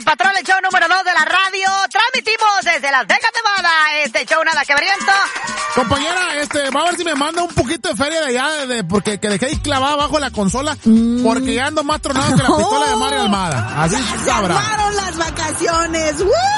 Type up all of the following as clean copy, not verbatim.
el patrón, el show número 2 de la radio. Transmitimos desde Las Vegas, Nevada. Este show nada que veriento. Compañera, va a ver si me manda un poquito de feria de allá, porque que dejé ahí clavada abajo la consola, porque ya ando más tronado que la pistola de Mario Almada. Así sabrá. Se acabaron las vacaciones.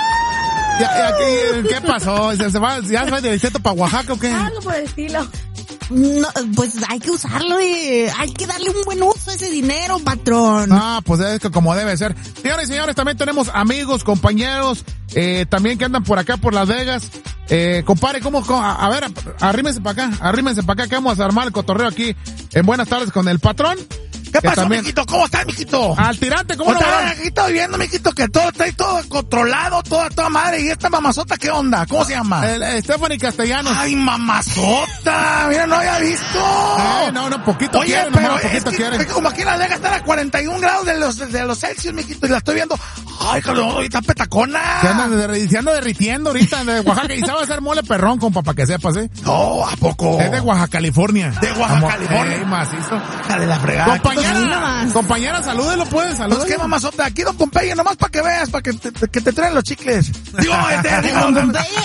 ¿Qué pasó? ¿Ya se va directo para Oaxaca o qué? Algo por el estilo. No, pues hay que usarlo hay que darle un buen uso a ese dinero, patrón. Ah, pues es que como debe ser. Señores y señores, también tenemos amigos, compañeros, también que andan por acá por Las Vegas. Compadre, a ver, arrímense para acá, que vamos a armar el cotorreo aquí en Buenas Tardes con el patrón. ¿Qué pasó, mijito? ¿Cómo estás, mijito? Al tirante, ¿cómo no? Aquí estoy viendo, mijito, que todo está ahí todo controlado, toda madre. ¿Y esta mamazota qué onda? ¿Cómo se llama? Stephanie Castellanos. ¡Ay, mamazota! Mira, no había visto. No, poquito. Oye, quiere, pero poquito es quiere. como aquí en Las Vegas están a 41 grados de los Celsius, mijito, y la estoy viendo. ¡Ay, cabrón! ¡Está petacona! Se anda derritiendo ahorita de Oaxaca. Y sabe hacer mole perrón, compa, para que sepas, ¿eh? No, ¿a poco? Es de Oaxaca, California. De Oaxaca, California. Macizo. De la fregada. Compañera, salúdelo, pues, salúdelo. Pues qué mamazota, aquí Don Pompeyo, nomás para que veas, para que te traen los chicles. Digo, Don Pompeyo.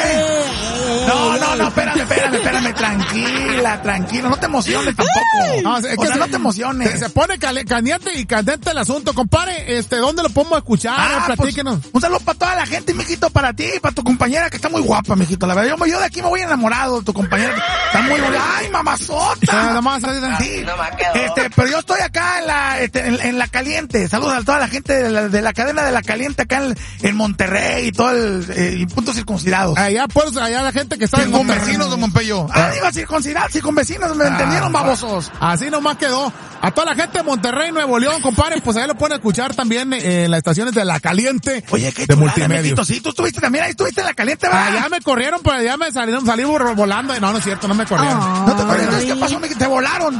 No, espérame, tranquila, no te emociones tampoco. No te emociones. Se pone caliente el asunto, compadre, ¿dónde lo podemos escuchar? Platíquenos. Pues, un saludo para toda la gente, mijito, para ti y para tu compañera que está muy guapa, mijito, la verdad, yo de aquí me voy enamorado, tu compañera está muy bonita. ¡Ay, mamazota! Sí, pero yo estoy acá en la caliente. Saludos a toda la gente de la cadena de la caliente acá en Monterrey y todo y puntos circuncidados. Allá la gente que está en Monterrey. Vecinos de Monpeyo. Digo circuncidados, sí, con vecinos, me entendieron, babosos. Así nomás quedó. A toda la gente de Monterrey, Nuevo León, compadre, pues allá lo pueden escuchar también en las estaciones de La Caliente. Oye, qué de chulada, multimedia. Sí, tú estuviste también, ahí estuviste en La Caliente, ¿verdad? Allá me corrieron, pero allá me salí volando. No es cierto, no me corrieron. No te corrieron, ¿qué pasó? Te volaron.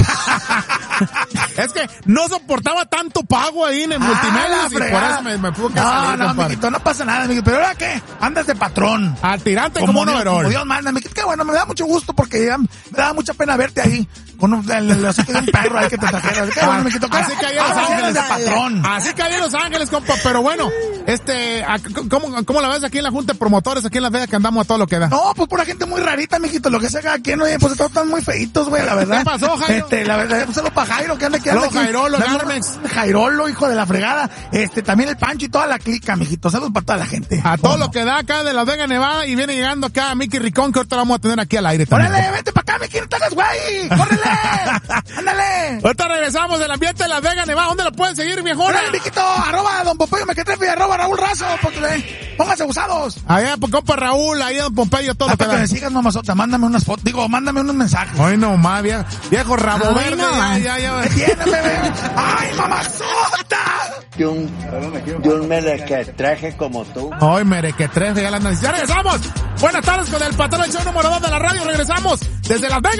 Es que no soportaba tanto pago ahí en el multimedia y por eso me pudo que salir, no, mijito, no pasa nada, mijito. Pero ahora qué, andas de patrón. Al tirante como un overol. Como Dios manda, mijito. Qué bueno, me da mucho gusto porque ya me da mucha pena verte ahí con el hocico de un perro ahí que te trajeron. Qué bueno, mijito. Así que ahí en Los Ángeles. De patrón. Así que ahí en Los Ángeles, compa. Pero bueno, ¿cómo la ves aquí en la Junta de Promotores, aquí en Las Vegas, que andamos a todo lo que da? No, pues pura gente muy rarita, mijito. Lo que se haga aquí, no, pues todos están muy feitos, güey, la verdad. ¿Qué pasó, Jairo? La verdad, un saludo para Jairo, que anda aquí. Jairolo, Garmex. Jairolo, hijo de la fregada. También el Pancho y toda la clica, mijito. Saludos para toda la gente. A todo lo que da acá de Las Vegas, Nevada, y viene llegando acá a Mickey Ricón, que ahorita lo vamos a tener aquí al aire también. ¡Órale, vete para acá, Mickey! ¡No te hagas, güey! ¡Córrele! ¡Ándale! Ahorita regresamos del ambiente de Las Vegas, Nevada. ¿Dónde lo pueden seguir, viejona? ¡Órale, mijito! ¡Arroba Don Pompeyo Mequetrefe! ¡Arroba Raúl Razo! ¡Pónganse usados! Allá, pues, compa Raúl, ahí Don Pompeyo, todo lo que da. Para que me sigas, mamazota, mándame unas fotos, mándame unos mensajes. Ay, no, más, viejo rabo verde. ¿Qué tiene, bebé? ¡Ay, mamazota! Yo un merequetreje como tú. Ay, merequetreje, ya las narices. ¡Ya regresamos! Buenas tardes con el patrón del show número 2 de la radio. Regresamos desde Las Vegas.